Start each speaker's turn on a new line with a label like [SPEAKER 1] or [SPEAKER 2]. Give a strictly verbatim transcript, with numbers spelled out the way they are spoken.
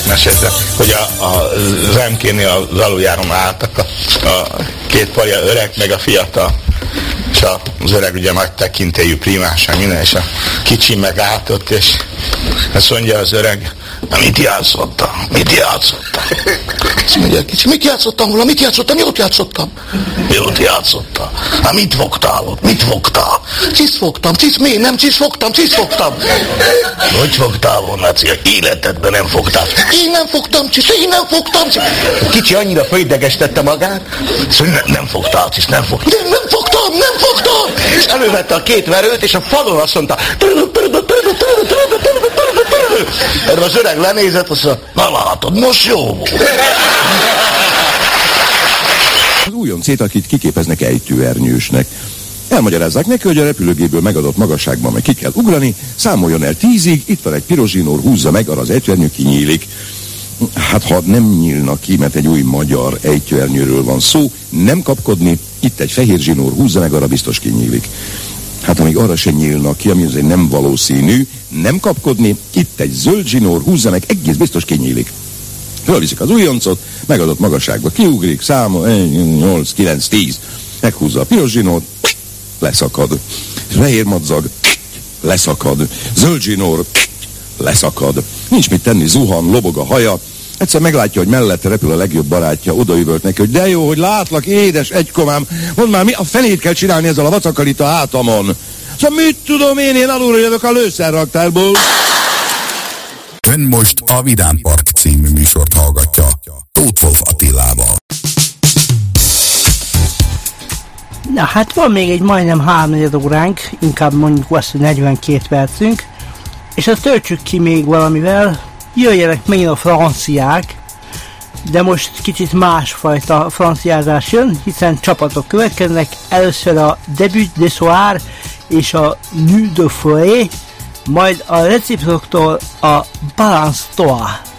[SPEAKER 1] meséltem, hogy a, a Zemkénél az aluljáron álltak a, a két parja, öreg meg a fiatal. És az öreg ugye nagy tekintélyű primásan minden, és a kicsi meg állt ott, és azt mondja az öreg, na mit játszottam? Mit játszottam? Azt mondja a kicsi, mit játszottam volna? Mit játszottam? Jót játszottam. Jót játszottam. Hát mit fogtál ott? Mit fogtál? Csisz fogtam, csisz, mi? Nem csisz fogtam, csisz fogtam. Hogy fogtál volna, Cia? Életedben nem fogtál. Én nem fogtam, csisz, én nem fogtam, csisz. A kicsi annyira fölidegestette magát, hogy nem, nem fogtál, csisz, nem fogtál. Nem, nem fogtam, nem fogtam. És elővette a két verőt, és a falon azt mondta, erre az öreg lenézett, azt mondta, na látod, most jó volt.
[SPEAKER 2] Az újoncét, akit kiképeznek ejtőernyősnek. Elmagyarázzák neki, hogy a repülőgépből megadott magasságban meg ki kell ugrani, számoljon el tízig, itt van egy piros zsinór, húzza meg, arra az ejtőernyő kinyílik. Hát ha nem nyílna ki, mert egy új magyar ejtőernyőről van szó, nem kapkodni, itt egy fehér zsinór, húzza meg, arra biztos kinyílik. Hát amíg arra se nyílnak ki, ami azért nem valószínű, nem kapkodni, itt egy zöld zsinór, húzza meg, egész biztos kinyílik. Fölviszik az újoncot, megadott magasságba kiugrik, számol, nyolc, kilenc, tíz, meghúzza a piros zsinórt, leszakad. Fehér madzag, leszakad. Zöld zsinór, leszakad. Nincs mit tenni, zuhan, lobog a haja. Egyszer meglátja, hogy mellette repül a legjobb barátja, odaüvölt neki, hogy de jó, hogy látlak, édes egykomám, mondd már, mi a fenét kell csinálni ezzel a vacakkal itt a hátamon? Szóval mit tudom én, én alulra jövök a lőszerraktárból.
[SPEAKER 3] Ön most a Vidám Park című műsort hallgatja Tóth Wolff Attilával.
[SPEAKER 4] Na hát van még egy majdnem háromnegyed óránk, inkább mondjuk azt, hogy negyvenkét percünk, és azt töltsük ki még valamivel, jöjjenek megint a franciák, de most kicsit másfajta franciázás jön, hiszen csapatok következnek, először a Début de Soir és a Nuit de Forêt, majd a Reciproktól a Balance Toi.